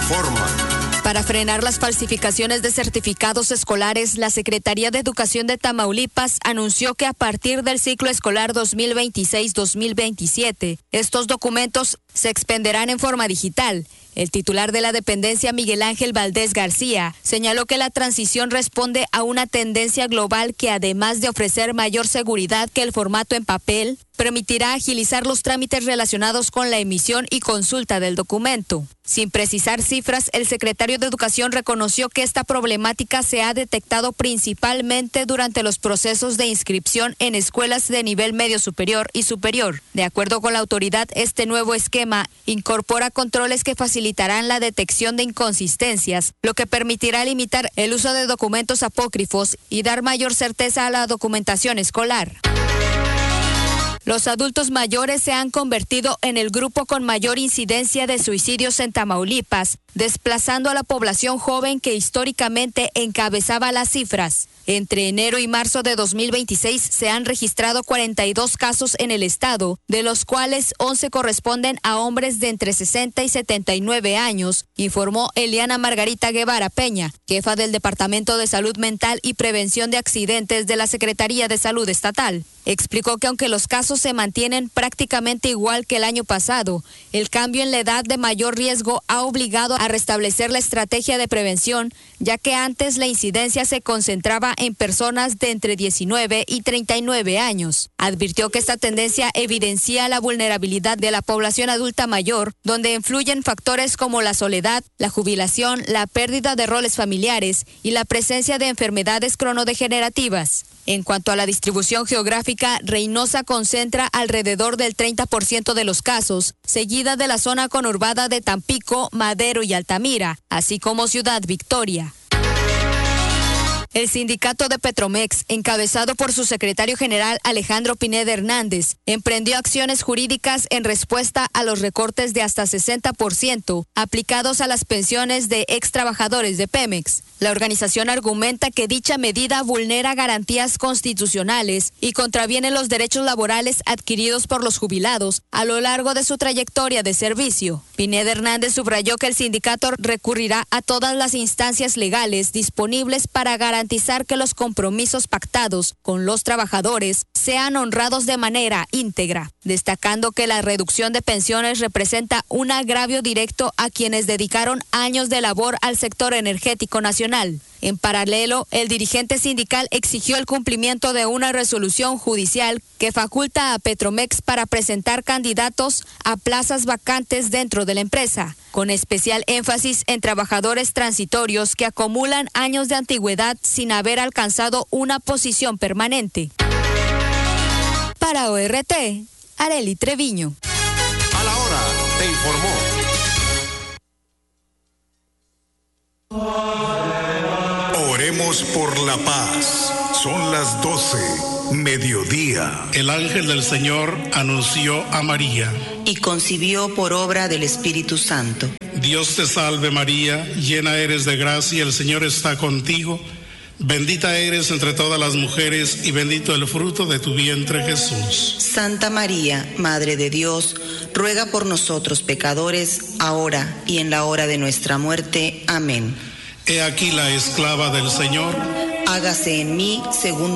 informa. Para frenar las falsificaciones de certificados escolares, la Secretaría de Educación de Tamaulipas anunció que a partir del ciclo escolar 2026-2027, estos documentos se expenderán en forma digital. El titular de la dependencia, Miguel Ángel Valdés García, señaló que la transición responde a una tendencia global que, además de ofrecer mayor seguridad que el formato en papel, permitirá agilizar los trámites relacionados con la emisión y consulta del documento. Sin precisar cifras, el secretario de Educación reconoció que esta problemática se ha detectado principalmente durante los procesos de inscripción en escuelas de nivel medio superior y superior. De acuerdo con la autoridad, este nuevo esquema incorpora controles que facilitarán la detección de inconsistencias, lo que permitirá limitar el uso de documentos apócrifos y dar mayor certeza a la documentación escolar. Los adultos mayores se han convertido en el grupo con mayor incidencia de suicidios en Tamaulipas, desplazando a la población joven que históricamente encabezaba las cifras. Entre enero y marzo de 2026 se han registrado 42 casos en el estado, de los cuales 11 corresponden a hombres de entre 60 y 79 años, informó Eliana Margarita Guevara Peña, jefa del Departamento de Salud Mental y Prevención de Accidentes de la Secretaría de Salud Estatal. Explicó que aunque los casos se mantienen prácticamente igual que el año pasado, el cambio en la edad de mayor riesgo ha obligado a restablecer la estrategia de prevención, ya que antes la incidencia se concentraba en personas de entre 19 y 39 años. Advirtió que esta tendencia evidencia la vulnerabilidad de la población adulta mayor, donde influyen factores como la soledad, la jubilación, la pérdida de roles familiares y la presencia de enfermedades cronodegenerativas. En cuanto a la distribución geográfica, Reynosa concentra alrededor del 30% de los casos, seguida de la zona conurbada de Tampico, Madero y Altamira, así como Ciudad Victoria. El sindicato de Petromex, encabezado por su secretario general Alejandro Pineda Hernández, emprendió acciones jurídicas en respuesta a los recortes de hasta 60% aplicados a las pensiones de ex trabajadores de Pemex. La organización argumenta que dicha medida vulnera garantías constitucionales y contraviene los derechos laborales adquiridos por los jubilados a lo largo de su trayectoria de servicio. Pineda Hernández subrayó que el sindicato recurrirá a todas las instancias legales disponibles para garantizar que los compromisos pactados con los trabajadores sean honrados de manera íntegra, destacando que la reducción de pensiones representa un agravio directo a quienes dedicaron años de labor al sector energético nacional. En paralelo, el dirigente sindical exigió el cumplimiento de una resolución judicial que faculta a Petromex para presentar candidatos a plazas vacantes dentro de la empresa, con especial énfasis en trabajadores transitorios que acumulan años de antigüedad sin haber alcanzado una posición permanente. Para ORT, Arely Treviño. A la hora, te informó. Oremos por la paz. Son las 12, mediodía. El ángel del Señor anunció a María. Y concibió por obra del Espíritu Santo. Dios te salve María, llena eres de gracia, el Señor está contigo. Bendita eres entre todas las mujeres y bendito el fruto de tu vientre Jesús. Santa María, Madre de Dios, ruega por nosotros pecadores, ahora y en la hora de nuestra muerte. Amén. He aquí la esclava del Señor. Hágase en mí según